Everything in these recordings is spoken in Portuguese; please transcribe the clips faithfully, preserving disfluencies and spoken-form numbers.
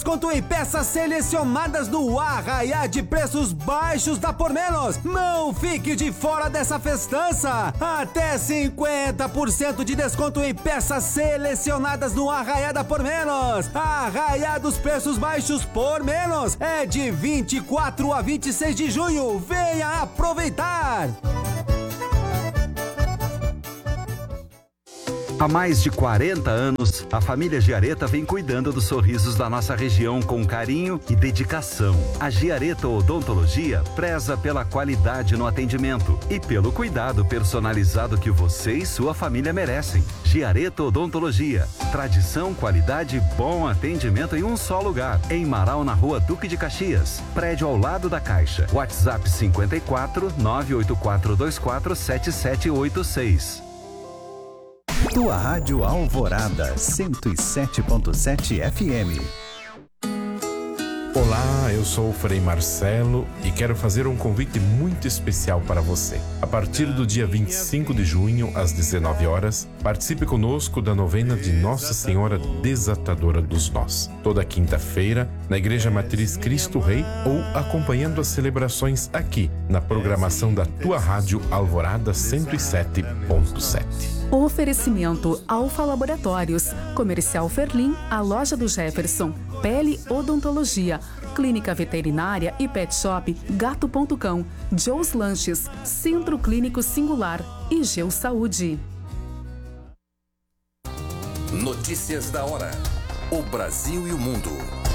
Desconto em peças selecionadas no Arraiá de Preços Baixos da Por Menos. Não fique de fora dessa festança. Até cinquenta por cento de desconto em peças selecionadas no Arraiá da Por Menos. Arraiá dos Preços Baixos Por Menos é de vinte e quatro a vinte e seis de junho. Venha aproveitar! Há mais de quarenta anos, a família Giareta vem cuidando dos sorrisos da nossa região com carinho e dedicação. A Giareta Odontologia preza pela qualidade no atendimento e pelo cuidado personalizado que você e sua família merecem. Giareta Odontologia, tradição, qualidade e bom atendimento em um só lugar. Em Marau, na Rua Duque de Caxias, prédio ao lado da Caixa. WhatsApp cinquenta e quatro, nove oito quatro dois quatro, sete sete oito seis. Tua Rádio Alvorada, cento e sete ponto sete F M. Olá, eu sou o Frei Marcelo e quero fazer um convite muito especial para você. A partir do dia vinte e cinco de junho, às dezenove horas, participe conosco da novena de Nossa Senhora Desatadora dos Nós. Toda quinta-feira, na Igreja Matriz Cristo Rei ou acompanhando as celebrações aqui, na programação da Tua Rádio Alvorada cento e sete ponto sete. Oferecimento Alfa Laboratórios, Comercial Ferlim, a Loja do Jefferson, Pele Odontologia, Clínica Veterinária e Pet Shop Gato ponto cão, Joe's Lanches, Centro Clínico Singular e Geu Saúde. Notícias da hora. O Brasil e o mundo.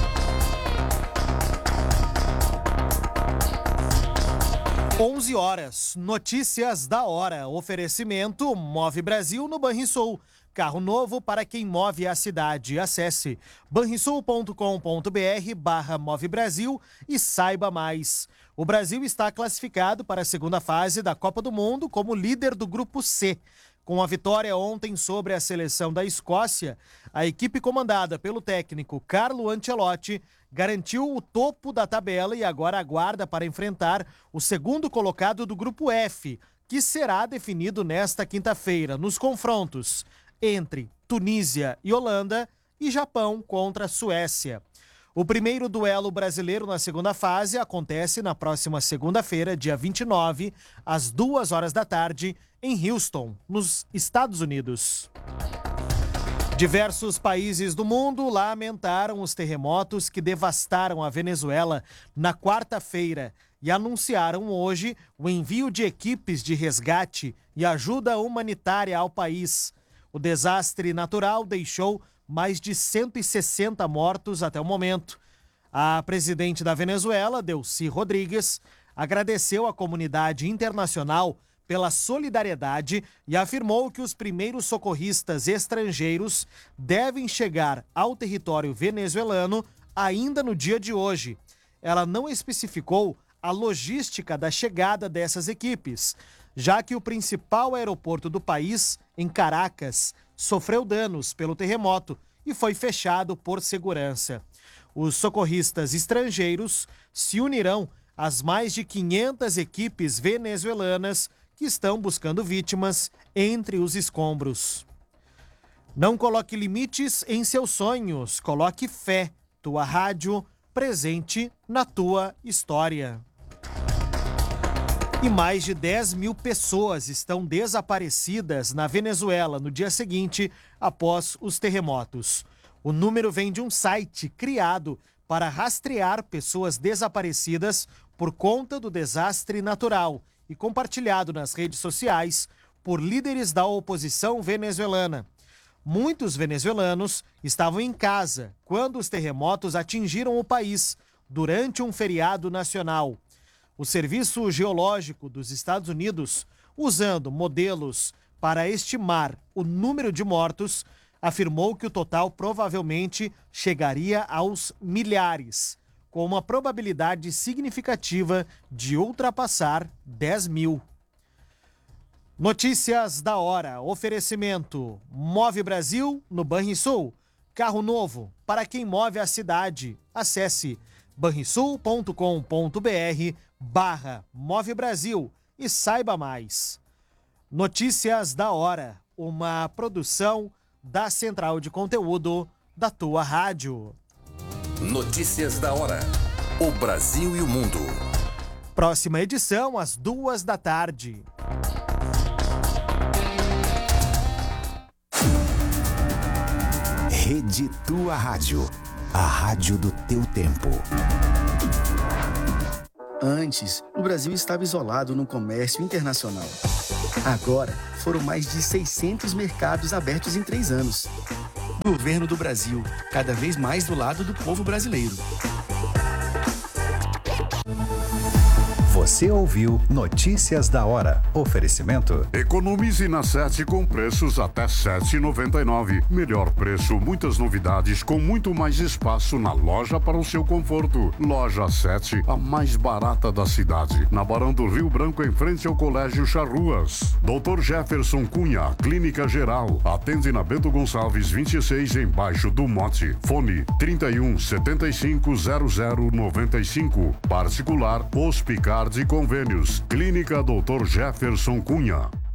onze horas, notícias da hora. Oferecimento Move Brasil no Banrisul. Carro novo para quem move a cidade. Acesse banrisul ponto com ponto br barra Move Brasil e saiba mais. O Brasil está classificado para a segunda fase da Copa do Mundo como líder do Grupo C. Com a vitória ontem sobre a seleção da Escócia, a equipe comandada pelo técnico Carlo Ancelotti garantiu o topo da tabela e agora aguarda para enfrentar o segundo colocado do Grupo F, que será definido nesta quinta-feira nos confrontos entre Tunísia e Holanda e Japão contra a Suécia. O primeiro duelo brasileiro na segunda fase acontece na próxima segunda-feira, dia vinte e nove, às duas horas da tarde, em Houston, nos Estados Unidos. Diversos países do mundo lamentaram os terremotos que devastaram a Venezuela na quarta-feira e anunciaram hoje o envio de equipes de resgate e ajuda humanitária ao país. O desastre natural deixou mais de cento e sessenta mortos até o momento. A presidente da Venezuela, Delcy Rodrigues, agradeceu à comunidade internacional pela solidariedade e afirmou que os primeiros socorristas estrangeiros devem chegar ao território venezuelano ainda no dia de hoje. Ela não especificou a logística da chegada dessas equipes, já que o principal aeroporto do país, em Caracas, sofreu danos pelo terremoto e foi fechado por segurança. Os socorristas estrangeiros se unirão às mais de quinhentas equipes venezuelanas que estão buscando vítimas entre os escombros. Não coloque limites em seus sonhos, coloque fé. Tua rádio, presente na tua história. E mais de dez mil pessoas estão desaparecidas na Venezuela no dia seguinte após os terremotos. O número vem de um site criado para rastrear pessoas desaparecidas por conta do desastre natural e compartilhado nas redes sociais por líderes da oposição venezuelana. Muitos venezuelanos estavam em casa quando os terremotos atingiram o país durante um feriado nacional. O Serviço Geológico dos Estados Unidos, usando modelos para estimar o número de mortos, afirmou que o total provavelmente chegaria aos milhares, com uma probabilidade significativa de ultrapassar dez mil. Notícias da hora. Oferecimento Move Brasil no Banrisul. Carro novo para quem move a cidade. Acesse banrisul ponto com ponto br barra Move Brasil e saiba mais. Notícias da hora. Uma produção da Central de Conteúdo da Tua Rádio. Notícias da hora. O Brasil e o mundo. Próxima edição, às duas da tarde. Rede Tua Rádio. A rádio do teu tempo. Antes, o Brasil estava isolado no comércio internacional. Agora, foram mais de seiscentos mercados abertos em três anos. Governo do Brasil, cada vez mais do lado do povo brasileiro. Você ouviu Notícias da Hora. Oferecimento. Economize na Sete com preços até sete reais e noventa e nove centavos. Melhor preço, muitas novidades com muito mais espaço na loja para o seu conforto. Loja Sete, a mais barata da cidade. Na Barão do Rio Branco, em frente ao Colégio Charruas. doutor Jefferson Cunha, Clínica Geral. Atende na Bento Gonçalves vinte e seis, embaixo do Mote. Fone trinta e um, setenta e cinco, zero zero noventa e cinco. Particular, Hospicar de Convênios. Clínica doutor Jefferson Cunha.